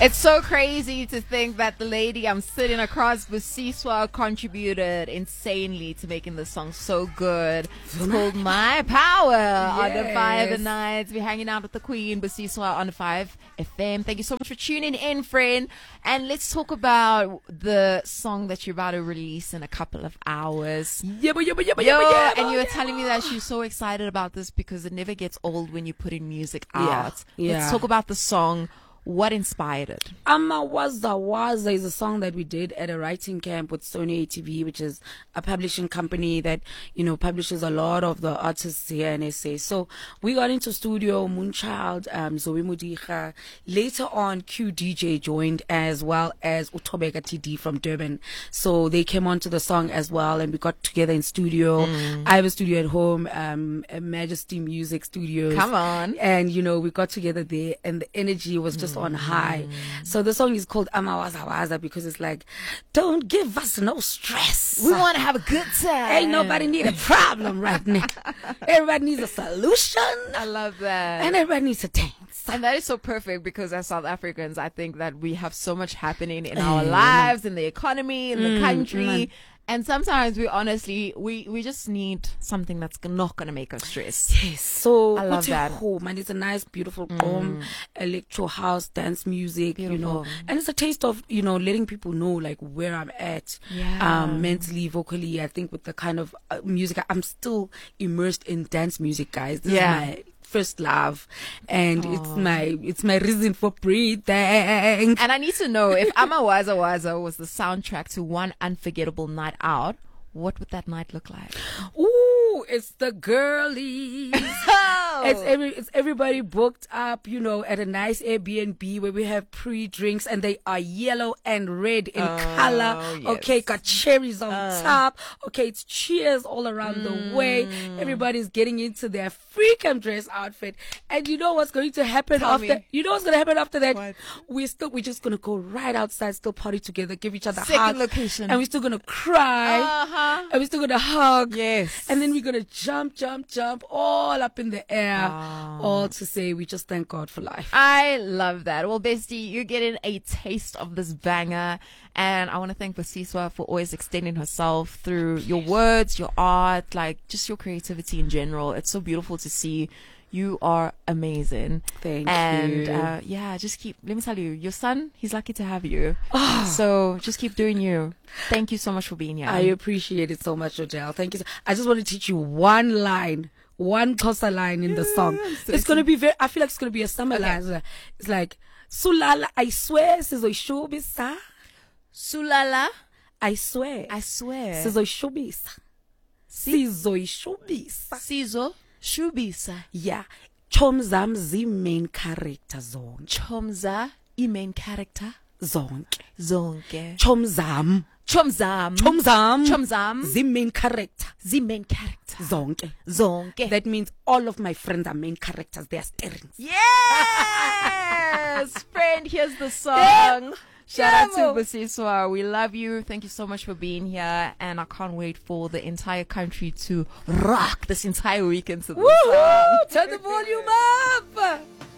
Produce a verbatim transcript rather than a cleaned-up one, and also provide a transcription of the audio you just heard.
It's so crazy to think that the lady I'm sitting across, Busiswa, contributed insanely to making the song so good. It's called My Power yes. on the Five Nights. We're hanging out with the Queen, Busiswa, on the Five F M. Thank you so much for tuning in, friend. And let's talk about the song that you're about to release in a couple of hours. Yeah, but yeah, but yeah, but Yo, yeah, yeah, and you were yeah. telling me that you're so excited about this because it never gets old when you put in music out. Yeah, yeah. Let's talk about the song. What inspired it? Amawaza Waza is a song that we did at a writing camp with Sony A T V, which is a publishing company that, you know, publishes a lot of the artists here in S A. So we got into studio, Moonchild, um, Zoe Mudicha. Later on, Q D J joined, as well as Utobeka T D from Durban. So they came onto the song as well, and we got together in studio. Mm. I have a studio at home, um, Majesty Music Studios. Come on. And, you know, we got together there, and the energy was just on high. So the song is called Amawaza Waza because it's like, don't give us no stress. We want to have a good time. Ain't nobody need a problem right now. Everybody needs a solution. I love that. And everybody needs to dance. And that is so perfect because as South Africans, I think that we have so much happening in our lives, in the economy, in the Mm, country. mm. And sometimes we honestly, we, we just need something that's not going to make us stress. Yes. So I love that. Home, and it's a nice, beautiful Mm. home, electro house, dance music, Beautiful. you know. And it's a taste of, you know, letting people know like where I'm at, Yeah. um, mentally, vocally. I think with the kind of uh, music, I'm still immersed in dance music, guys. This Yeah. is my first love, and Aww. it's my it's my reason for breathing. And I need to know if Amawaza Waza was the soundtrack to one unforgettable night out, what would that night look like? Ooh, it's the girlies. Oh. It's every it's everybody booked up, you know, at a nice Airbnb where we have pre-drinks, and they are yellow and red in Oh, color. yes. Okay, got cherries on Uh. top. Okay, it's cheers all around Mm. the way. Everybody's getting into their freakum dress outfit, and you know what's going to happen Tell after? me. You know what's going to happen after that? What? We're still we're just gonna go right outside, still party together, give each other Second hugs, location. and we're still gonna cry. Uh-huh. And we're still gonna hug. Yes. And then we're gonna jump, jump, jump all up in the air. Wow. All to say we just thank God for life. I love that. Well, Bestie, you're getting a taste of this banger. And I want to thank Busiswa for always extending herself through your words, your art, like just your creativity in general. It's so beautiful to see. You are amazing. Thank and, you. And uh, yeah, just keep, let me tell you, your son, he's lucky to have you. Oh. So just keep doing you. Thank you so much for being here. I appreciate it so much, Odell. Thank you. So, I just want to teach you one line, one Xhosa line in the song. so It's going to be very, I feel like it's going to be a summer Okay. line. It's like, Sulala, I swear, sizoyishubisa. Sulala, I swear. I swear. Sizoyishubisa. Sizoyishubisa. Sizo Shubisa. Yeah. Chomzam zi main character zonke. Chomza, i main character. Zonke. Zonke. Chomzam. Chomzam. Chomzam. Chomzam. The main character. The main character. Zonke. Zonke. That means all of my friends are main characters. They are steerings. Yes! Friend, here's the song. Shout out to Busiswa. We love you. Thank you so much for being here. And I can't wait for the entire country to rock this entire weekend to this song. Turn the volume up.